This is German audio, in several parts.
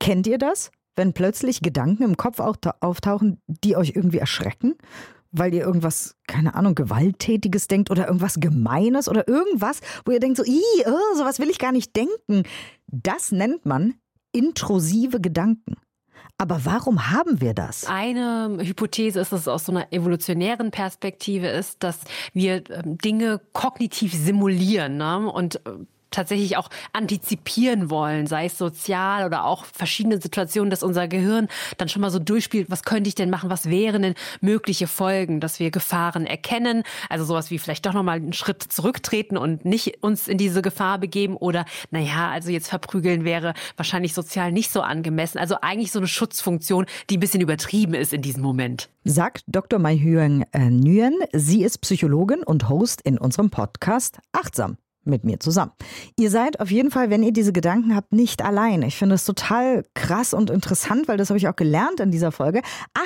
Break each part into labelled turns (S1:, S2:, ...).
S1: Kennt ihr das? Wenn plötzlich Gedanken im Kopf auftauchen, die euch irgendwie erschrecken? Weil ihr irgendwas, keine Ahnung, Gewalttätiges denkt oder irgendwas Gemeines oder irgendwas, wo ihr denkt so, sowas will ich gar nicht denken. Das nennt man intrusive Gedanken. Aber warum haben wir das?
S2: Eine Hypothese ist, dass es aus so einer evolutionären Perspektive ist, dass wir Dinge kognitiv simulieren, ne? Und tatsächlich auch antizipieren wollen, sei es sozial oder auch verschiedene Situationen, dass unser Gehirn dann schon mal so durchspielt, was könnte ich denn machen, was wären denn mögliche Folgen, dass wir Gefahren erkennen, also sowas wie vielleicht doch nochmal einen Schritt zurücktreten und nicht uns in diese Gefahr begeben oder also jetzt verprügeln wäre wahrscheinlich sozial nicht so angemessen, also eigentlich so eine Schutzfunktion, die ein bisschen übertrieben ist in diesem Moment.
S1: Sagt Dr. Mai Hyun Nguyen. Sie ist Psychologin und Host in unserem Podcast Achtsam. Mit mir zusammen. Ihr seid auf jeden Fall, wenn ihr diese Gedanken habt, nicht allein. Ich finde es total krass und interessant, weil das habe ich auch gelernt in dieser Folge.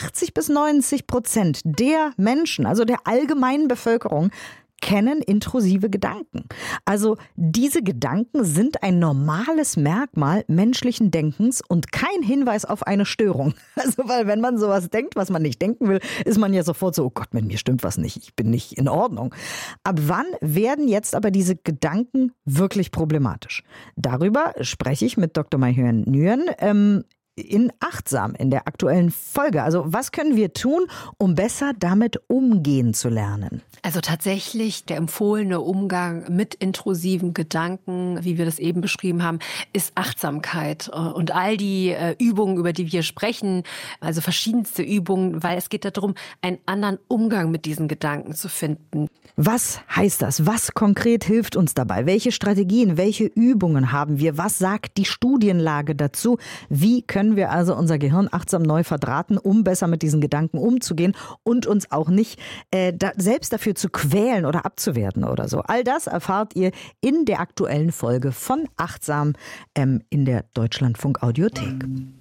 S1: 80-90% der Menschen, also der allgemeinen Bevölkerung, kennen intrusive Gedanken. Also diese Gedanken sind ein normales Merkmal menschlichen Denkens und kein Hinweis auf eine Störung. Also weil wenn man sowas denkt, was man nicht denken will, ist man ja sofort so, oh Gott, mit mir stimmt was nicht, ich bin nicht in Ordnung. Ab wann werden jetzt aber diese Gedanken wirklich problematisch? Darüber spreche ich mit Dr. Mai Hyun Nguyen in Achtsam in der aktuellen Folge. Also was können wir tun, um besser damit umgehen zu lernen?
S2: Also tatsächlich der empfohlene Umgang mit intrusiven Gedanken, wie wir das eben beschrieben haben, ist Achtsamkeit. Und all die Übungen, über die wir sprechen, also verschiedenste Übungen, weil es geht darum, einen anderen Umgang mit diesen Gedanken zu finden.
S1: Was heißt das? Was konkret hilft uns dabei? Welche Strategien, welche Übungen haben wir? Was sagt die Studienlage dazu? Wie können wir also unser Gehirn achtsam neu verdrahten, um besser mit diesen Gedanken umzugehen und uns auch nicht selbst dafür zu quälen oder abzuwerten oder so? All das erfahrt ihr in der aktuellen Folge von Achtsam in der Deutschlandfunk Audiothek.